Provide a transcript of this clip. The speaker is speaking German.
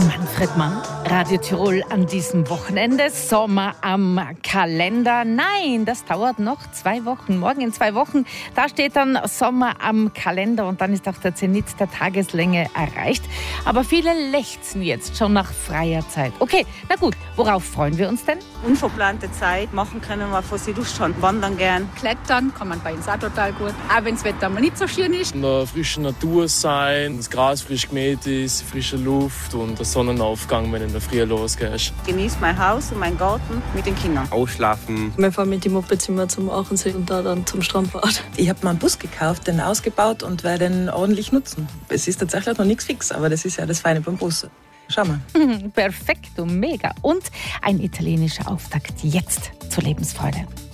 Manfred Mann, Radio Tirol an diesem Wochenende. Sommer am Kalender. Nein, das dauert noch 2 Wochen. Morgen in 2 Wochen, da steht dann Sommer am Kalender und dann ist auch der Zenit der Tageslänge erreicht. Aber viele lechzen jetzt schon nach freier Zeit. Okay, na gut, worauf freuen wir uns denn? Unverplante Zeit, machen können wir vor sich Lust schon, wandern gern. Klettern kann man bei uns auch total gut, auch wenn das Wetter mal nicht so schön ist. In der frischen Natur sein, das Gras frisch gemäht ist, frische Luft und der Sonnenaufgang, wenn du in der Früh losgehst. Genieß mein Haus und meinen Garten mit den Kindern. Ausschlafen. Wir fahren mit dem Mopedzimmer zum Aachensee und da dann zum Strandbad. Ich habe mir einen Bus gekauft, den ausgebaut und werde den ordentlich nutzen. Es ist tatsächlich noch nichts fix, aber das ist ja das Feine beim Bus. Schau mal. Perfekto, mega. Und ein italienischer Auftakt jetzt zur Lebensfreude.